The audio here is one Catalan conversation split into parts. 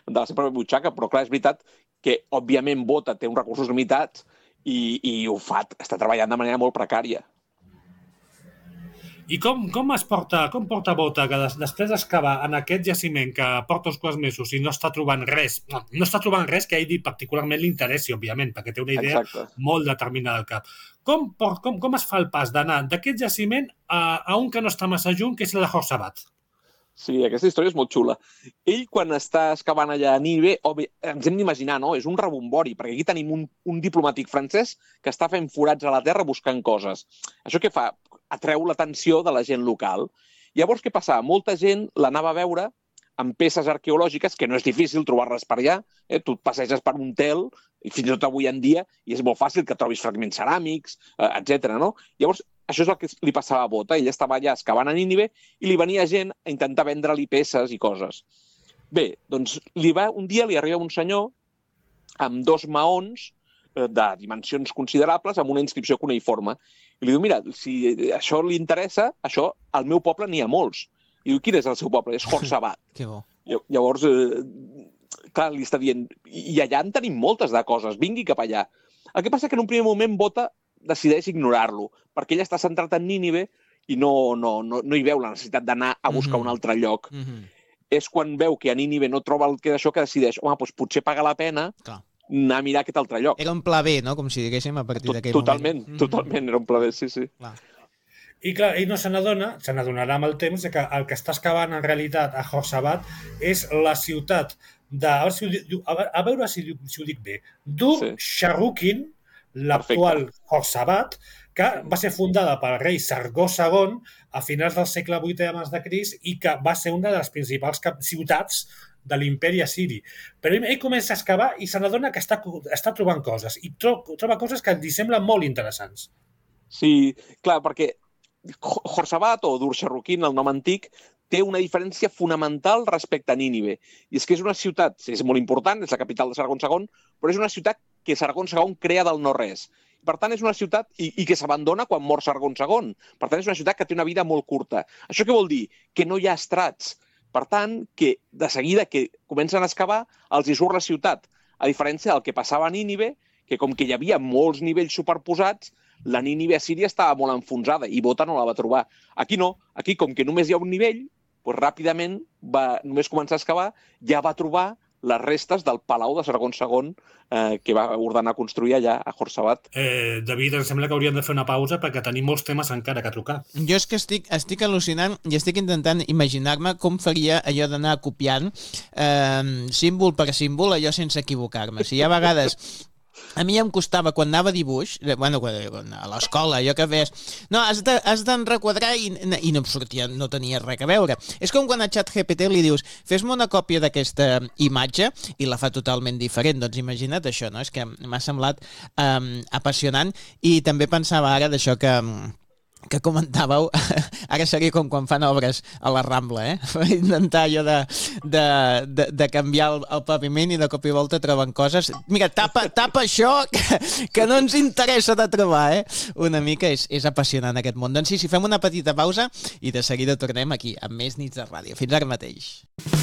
de la seva butxaca, però clar, és veritat que, òbviament, Bota té uns recursos limitats i ho fa, està treballant de manera molt precària. I com porta Bota, que després d'excavar en aquest jaciment que porta uns quants mesos i no està trobant res que a ell particularment li interessi, òbviament, perquè té una idea molt determinada al cap. Com es fa el pas d'anar d'aquest jaciment a un que no està massa lluny, que és el de Horsabat? Sí, aquesta història és molt xula. Ell, quan està excavant allà a Nínive, ens hem d'imaginar, no? És un rebombori, perquè aquí tenim un diplomàtic francès que està fent forats a la terra buscant coses. Això què fa? Atreu l'atenció de la gent local. Llavors, què passa? Molta gent l'anava a veure amb peces arqueològiques, que no és difícil trobar-les per allà. Tu et passeges per un tel, i fins i tot avui en dia, i és molt fàcil que trobis fragments ceràmics, etc. No? Llavors, això és el que li passava a Bota. Ell estava allà excavant a Nínive i li venia gent a intentar vendre-li peces i coses. Bé, doncs un dia li arriba un senyor amb 2 maons de dimensions considerables amb una inscripció cuneïforme. I li diu, mira, si això li interessa, això al meu poble n'hi ha molts. I diu, quin és el seu poble? És Horsabat. Que bo. Llavors, clar, li està dient, i allà en tenim moltes de coses, vingui cap allà. El que passa que en un primer moment Bota decideix ignorar-lo, perquè ell està centrat en Nínive i no hi veu la necessitat d'anar a buscar un altre lloc. És quan veu que a Nínive no troba el que d'això que decideix, home, doncs potser paga la pena anar a mirar aquest altre lloc. Era un pla B, no? Com si diguéssim a partir d'aquell moment. Totalment, era un pla B, sí. Clar. I clar, ell no se n'adonarà amb el temps que el que està excavant en realitat a Horsabat és la ciutat a veure si ho dic bé, Dur-Sharrukin, l'actual Horsabat, que va ser fundada pel rei Sargó II a finals del segle VIII abans de Crist i que va ser una de les principals ciutats de l'imperi assiri. Però ell comença a excavar i se n'adona que està trobant coses i troba coses que li semblen molt interessants. Sí, clar, perquè Horsabat o Dur-Sharrukin, el nom antic, té una diferència fonamental respecte a Nínive. I és que és una ciutat, és molt important, és la capital de Sargó II, però és una ciutat que Sargó II crea del no-res. Per tant, és una ciutat i que s'abandona quan mor Sargó II. Per tant, és una ciutat que té una vida molt curta. Això què vol dir? Que no hi ha estrats. Per tant, que de seguida que comencen a excavar, els hi surt la ciutat. A diferència del que passava a Nínive, que com que hi havia molts nivells superposats, la Nínive assíria estava molt enfonsada i Bota no la va trobar. Aquí no. Aquí, com que només hi ha un nivell, doncs ràpidament va només començar a excavar, ja va trobar les restes del palau de Sargó II que va ordenar construir allà a Horsabat. David, em sembla que hauríem de fer una pausa perquè tenim molts temes encara que trucar. Jo és que estic al·lucinant i estic intentant imaginar-me com faria allò d'anar copiant símbol per símbol, allò sense equivocar-me. Si hi ha vegades... A mi em costava, quan anava a dibuix, a l'escola, allò que fes... No, has d'enrequadrar i no em sortia, no tenia res a veure. És com quan a ChatGPT li dius fes-me una còpia d'aquesta imatge i la fa totalment diferent. Doncs imagina't això, no? És que m'ha semblat apassionant i també pensava ara d'això que comentàveu, ara seria com quan fan obres a la Rambla, intentar allò de canviar el paviment i de cop i volta troben coses. Mira, tapa això que no ens interessa de trobar, Una mica és apassionant aquest món. Doncs sí, si fem una petita pausa i de seguida tornem aquí amb més Nits de Ràdio. Fins ara mateix.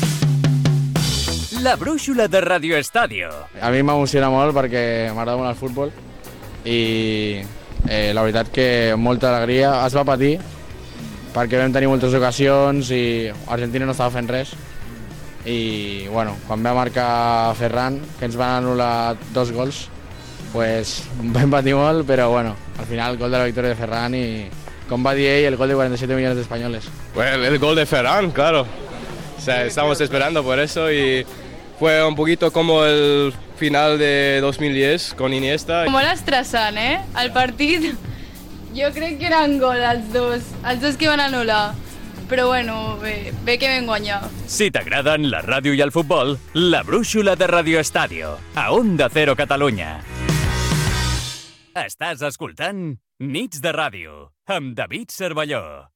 La brúixola de Radio Estadio. A mi m'emociona molt perquè m'agrada molt el futbol i la veritat que molta alegria. Es va patir perquè vam tenir moltes ocasions i Argentina no estava fent res i bueno, quan va marcar Ferran, que ens van anul·lar 2 gols, pues vam patir molt, però bueno, al final el gol de la victòria de Ferran i, com va dir ell, el gol de 47 millones de españoles. Bueno, el gol de Ferran, claro. O sea, estamos esperando por eso y fue un poquito como el final de 2010 con Iniesta. Molt estressant, El partit, jo crec que eren gol els dos que van anul·lar. Però bueno, bé que vam guanyar. Si t'agraden la ràdio i el futbol, la brúixola de Radio Estadio, a Onda Cero Catalunya. Estàs escoltant Nits de Ràdio, amb David Cervelló.